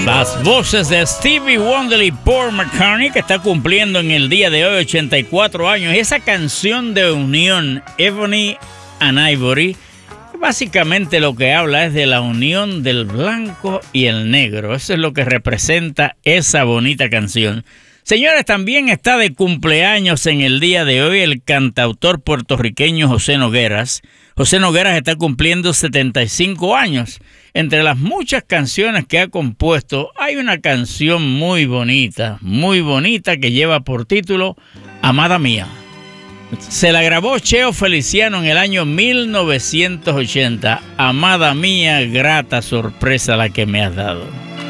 Las voces de Stevie Wonder y Paul McCartney, que está cumpliendo en el día de hoy 84 años. Y esa canción de unión, Ebony and Ivory, básicamente lo que habla es de la unión del blanco y el negro. Eso es lo que representa esa bonita canción. Señores, también está de cumpleaños en el día de hoy el cantautor puertorriqueño José Nogueras. José Nogueras está cumpliendo 75 años. Entre las muchas canciones que ha compuesto, hay una canción muy bonita que lleva por título Amada Mía. Se la grabó Cheo Feliciano en el año 1980. Amada mía, grata sorpresa la que me has dado.